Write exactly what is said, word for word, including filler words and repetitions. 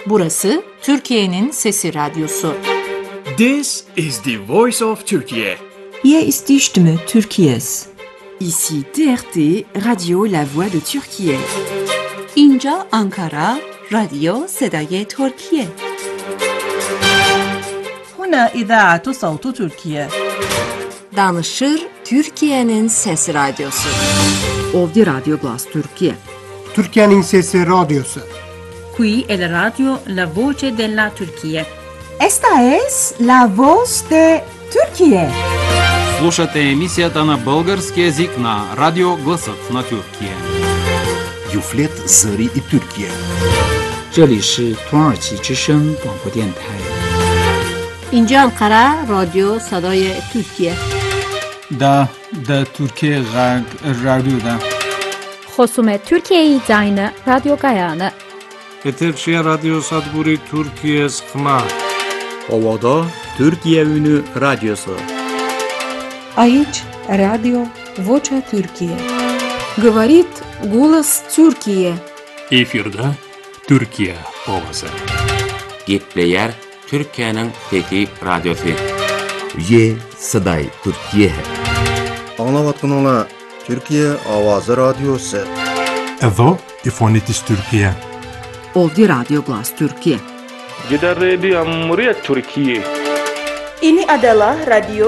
Burası Türkiye'nin Sesi Radyosu. This is the voice of Turkey. Hier ist die Stimme Türkiye's. Ici T R T, Radio La Voix de Türkiye. اینجا آنکارا، رادیو صدای ترکیه. هنا إذاعة صوت تركيا. Danışır Türkiye'nin Sesi Radyosu. Ovdje Radio Glas Türkiye. Türkiye'nin Sesi Radyosu. Qui è la radio La Voce della Turchia. Esta es la voz de Türkiye. Слушате емисията на български език на Радио Гласът на Türkiye. Юфлет Зари и Türkiye. 这里是土耳其之声广播电台。 اینجا انقره رادیو صدای ترکیه. دا دا Türkiye Radyo'da. خصوم Türkiye Zayne Radyo Gayane. Eterçiye Radyo Sadburi Türkiye Sıkma. Ovada Türkiye Ünü Radyosu. Aici Radio Vocea Türkiye. Говорит голос Türkiye. Efirde Türkiye ovası. Gitleyer Türkiye'nin Fethi Radyosu. Ye Saday Türkiye. Anlavatkanala Türkiye Avazı Radyosu. Evo İfonitis Türkiye. Ovdje Radio Glas Türkiye. Gider Radio Cumhuriyet Türkiye. Ini adalah radio